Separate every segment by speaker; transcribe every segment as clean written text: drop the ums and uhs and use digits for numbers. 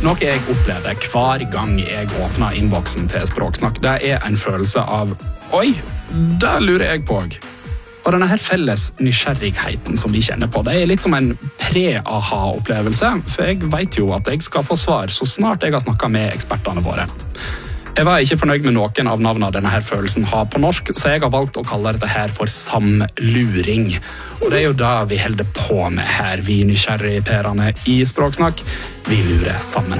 Speaker 1: Noe jeg opplever hver gang jeg åpner innboksen til Språksnakk, det en følelse av «Oi, det lurer jeg på». Og denne her felles nysgjerrigheten som vi kjenner på, det litt som en pre-aha-opplevelse, for jeg vet jo at jeg skal få svar så snart jeg har snakket med ekspertene våre. Jeg var ikke fornøyd med noen av navnene denne her følelsen har på norsk, så jeg har valgt å kalle dette her for samluring. Og det jo det vi holder på med her, vi nysgjerrigperene i Språksnakk. Vi lurer sammen.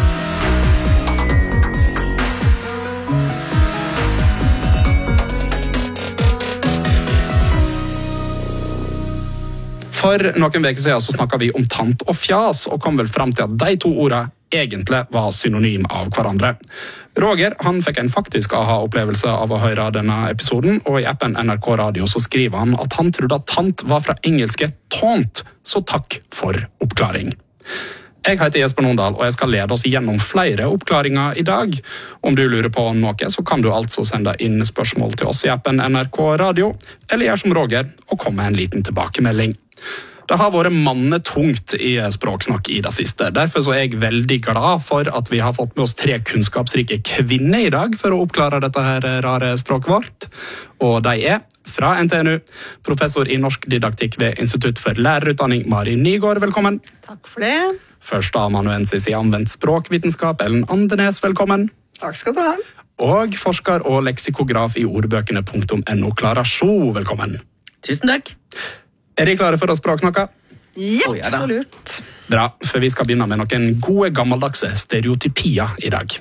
Speaker 1: For noen veker siden så snakket vi om tant og fjas, og kom vel frem til at de to ordene egentlig var synonym av hverandre. Roger han fikk en faktisk aha-opplevelse av å høre denne episoden, og i appen NRK Radio så skriver han at han trodde at tant var fra engelske taunt, så takk for oppklaring. Jeg heter Jesper Nondal, og jeg skal lede oss gjennom flere oppklaringer i dag. Om du lurer på noe, så kan du altså sende inn spørsmål til oss i appen NRK Radio, eller gjør som Roger og komme med en liten tilbakemelding. Det har vært mannetungt i Språksnakk i det siste. Derfor så jeg veldig glad for at vi har fått med oss 3 kunnskapsrike kvinner i dag for å oppklare dette her rare språket vårt. Og de fra NTNU, professor i norsk didaktikk ved Institutt for lærerutdanning, Mari Nygård, velkommen.
Speaker 2: Takk for det.
Speaker 1: Førsteamanuensis i anvendt språkvitenskap, Ellen Andenes, velkommen.
Speaker 2: Takk skal du ha.
Speaker 1: Og forsker og leksikograf i ordbøkene.no, Klara Sjo, velkommen.
Speaker 3: Tusen takk.
Speaker 1: Dere klare for å språksnakke?
Speaker 2: Ja,
Speaker 3: ja da.
Speaker 2: absolutt.
Speaker 1: Bra, for vi skal begynne med noen gode gammeldagse stereotypier i dag.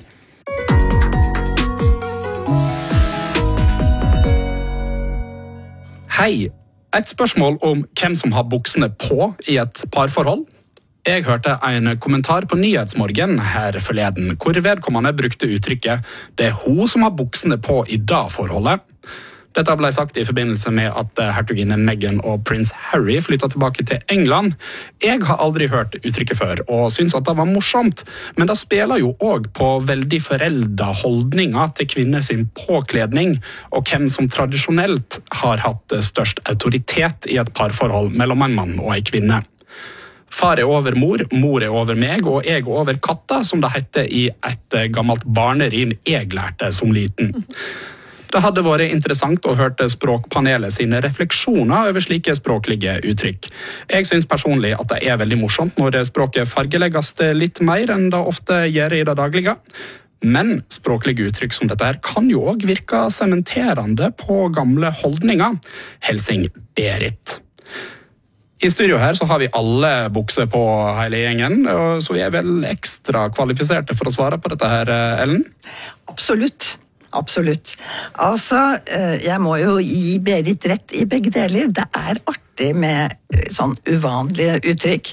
Speaker 1: Hei, et spørsmål om hvem som har buksene på i et parforhold. Jeg hørte en kommentar på Nyhetsmorgen her forleden, hvor vedkommende brukte uttrykket «Det hun som har buksene på i det forholdet». Dette ble sagt i forbindelse med at hertuginne Meghan og prins Harry flyttet tilbake til England. Jeg har aldri hørt uttrykket før, og synes at det var morsomt, men det spiller jo også på veldig foreldede holdninger til kvinner sin påkledning, og hvem som tradisjonelt har hatt størst autoritet i et parforhold mellom en mann og en kvinne. Far over mor, mor over meg, og jeg over katta, som det heter i et gammelt barnerim jeg lærte som liten. Det hadde vært interessant å høre språkpanelet sine refleksjoner over slike språklige uttrykk. Jeg synes personlig at det veldig morsomt når språket fargelegges litt mer enn det ofte gjør i det daglige. Men språklige uttrykk som dette her kan jo også virke sementerende på gamle holdninger. Helsing Berit. I studio her så har vi alle bukser på hele gjengen, så vi vel ekstra kvalifiserte for å svare på dette her, Ellen?
Speaker 2: Absolutt. Absolutt. Altså, jeg må jo gi Berit rett i begge deler. Det artig med sånn uvanlige uttrykk.